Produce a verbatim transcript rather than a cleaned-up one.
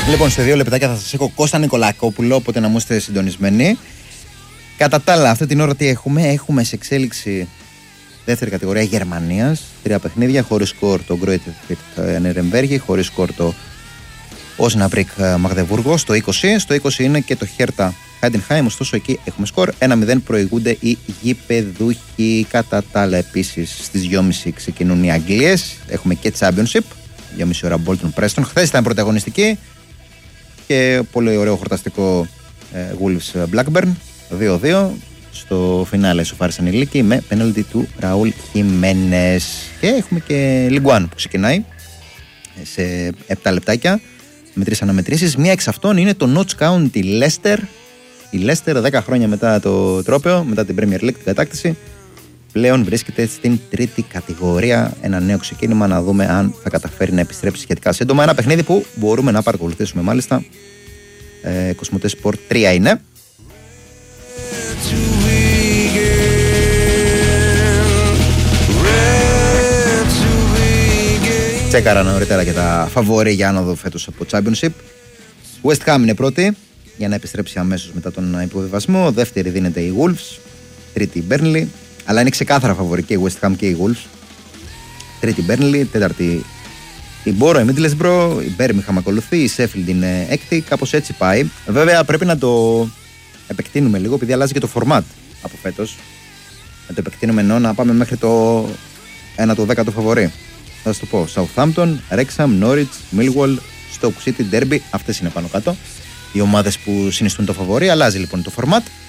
Λοιπόν, σε δύο λεπτάκια θα σας έχω Κώστα Νικολακόπουλο, οπότε να μου είστε συντονισμένοι. Κατά τα άλλα, αυτή την ώρα τι έχουμε? Έχουμε σε εξέλιξη δεύτερη κατηγορία Γερμανίας. Τρία παιχνίδια, χωρίς σκορ το Γκρόιτεφ Νιρεμβέργη, χωρίς σκορ το Όσναμπρικ Μαγδεβούργο στο είκοσι. Στο είκοσι είναι και το Χέρτα Χάιντενχάιμ, ωστόσο εκεί έχουμε σκορ. ένα μηδέν προηγούνται οι γηπεδούχοι. Κατά τα άλλα, επίσης στις δυόμιση ξεκινούν οι Αγγλίες. Έχουμε και Championship. δυόμιση ώρα Bolton Preston. Χθες ήταν πρωταγωνιστική. Και πολύ ωραίο χορταστικό ε, Wolves Blackburn δύο δύο. Στο φινάλε σοφάρισαν οι Λύκοι με πέναλτι του Ραούλ Χιμένες. Και έχουμε και Ligue ένα που ξεκινάει σε επτά λεπτάκια με τρεις αναμετρήσεις. Μία εξ αυτών είναι το Notts County Leicester. Η Leicester δέκα χρόνια μετά το τρόπαιο, μετά την Premier League, την κατάκτηση, πλέον βρίσκεται στην τρίτη κατηγορία. Ένα νέο ξεκίνημα, να δούμε αν θα καταφέρει να επιστρέψει σχετικά σύντομα. Ένα παιχνίδι που μπορούμε να παρακολουθήσουμε μάλιστα. Ε, Κοσμοτέ Sport τρία είναι. Τσέκαρα νωρίτερα και τα φαβορί για άνοδο φέτος από Championship. West Ham είναι πρώτη για να επιστρέψει αμέσως μετά τον υποβιβασμό. Δεύτερη δίνεται η Wolves. Τρίτη η Burnley. Αλλά είναι ξεκάθαρα φαβορί και η West Ham και η Wolves. Τρίτη η Burnley. Τέταρτη η Boro, η Middlesbrough. Η Birmingham ακολουθεί. Η Sheffield είναι έκτη. Κάπως έτσι πάει. Βέβαια πρέπει να το επεκτείνουμε λίγο επειδή αλλάζει και το format από φέτος. Να το επεκτείνουμε ενώ να πάμε μέχρι το ένα το δέκατο φαβορί. Θα σας το πω. Southampton, Wrexham, Norwich, Millwall, Stoke City, Derby. Αυτές είναι πάνω κάτω οι ομάδες που συνιστούν το φαβορί. Αλλάζει λοιπόν το format.